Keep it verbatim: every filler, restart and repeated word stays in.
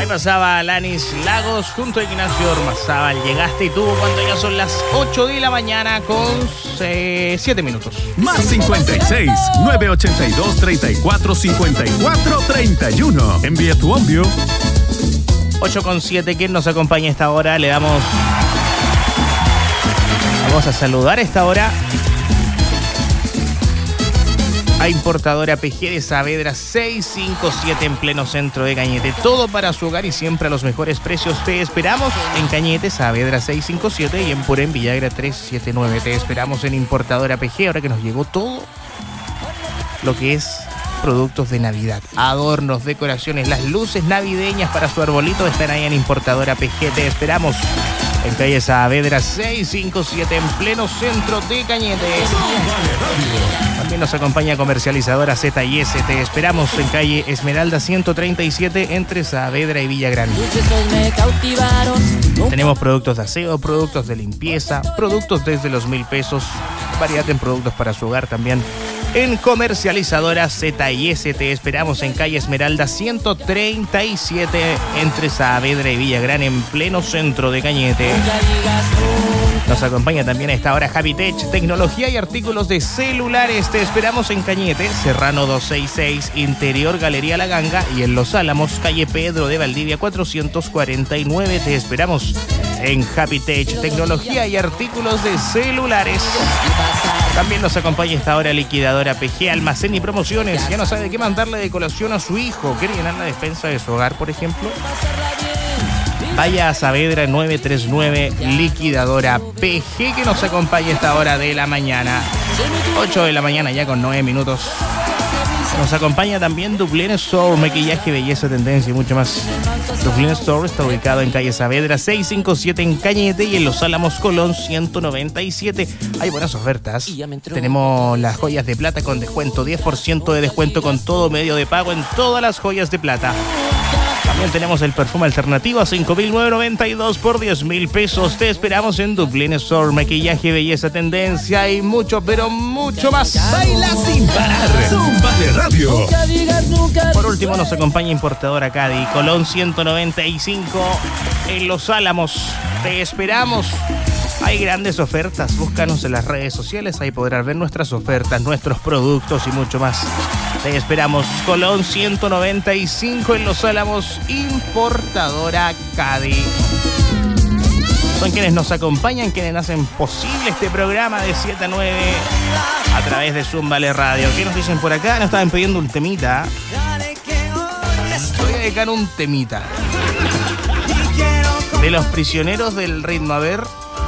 pasaba Alanis Lagos junto a Ignacio Ormazábal. Llegaste y tú cuando ya son las ocho de la mañana con siete minutos. Más cincuenta y seis, nueve ochenta y dos, treinta y cuatro, cincuenta y cuatro, treinta y uno. Envía tu audio. ocho con siete, ¿quién nos acompaña a esta hora? Le damos... Vamos a saludar a esta hora a Importadora P G de Saavedra seiscientos cincuenta y siete en pleno centro de Cañete. Todo para su hogar y siempre a los mejores precios. Te esperamos en Cañete, Saavedra seiscientos cincuenta y siete y en Purén, Villagra trescientos setenta y nueve. Te esperamos en Importadora P G, ahora que nos llegó todo lo que es productos de Navidad, adornos, decoraciones, las luces navideñas para su arbolito están ahí en Importadora P G. Te esperamos en calle Saavedra seiscientos cincuenta y siete en pleno centro de Cañete. También nos acompaña Comercializadora Z y S. Te esperamos en calle Esmeralda ciento treinta y siete entre Saavedra y Villagrán. Tenemos productos de aseo, productos de limpieza, productos desde los mil pesos, variedad en productos para su hogar también. En Comercializadora Z y S te esperamos en calle Esmeralda ciento treinta y siete entre Saavedra y Villagrán en pleno centro de Cañete. Nos acompaña también a esta hora Habitech, tecnología y artículos de celulares. Te esperamos en Cañete, Serrano doscientos sesenta y seis, Interior Galería La Ganga y en Los Álamos, calle Pedro de Valdivia cuatrocientos cuarenta y nueve. Te esperamos en Habitech, tecnología y artículos de celulares. También nos acompaña esta hora Liquidadora P G, almacén y promociones. Ya no sabe qué mandarle de colación a su hijo. ¿Quiere llenar la despensa de su hogar, por ejemplo? Vaya a Saavedra novecientos treinta y nueve, Liquidadora P G, que nos acompaña a esta hora de la mañana. ocho de la mañana ya con nueve minutos. Nos acompaña también Dublin Store, maquillaje, belleza, tendencia y mucho más. Dublin Store está ubicado en calle Saavedra seiscientos cincuenta y siete en Cañete y en Los Álamos Colón ciento noventa y siete. Hay buenas ofertas. Tenemos las joyas de plata con descuento, diez por ciento de descuento con todo medio de pago en todas las joyas de plata. También tenemos el perfume alternativo a cinco mil novecientos noventa y dos por diez mil pesos. Te esperamos en Dublin Store, maquillaje, belleza, tendencia y mucho, pero mucho más. Baila sin parar. Zumba de radio. Por último nos acompaña Importadora Cadi, Colón ciento noventa y cinco en Los Álamos. Te esperamos. Hay grandes ofertas, búscanos en las redes sociales, ahí podrás ver nuestras ofertas, nuestros productos y mucho más. Te esperamos, Colón ciento noventa y cinco en Los Álamos, Importadora Cadi. Son quienes nos acompañan, quienes hacen posible este programa de siete a nueve a través de Zumbale Radio. ¿Qué nos dicen por acá? Nos estaban pidiendo un temita. Voy a dedicar un temita de Los Prisioneros del Ritmo. A ver,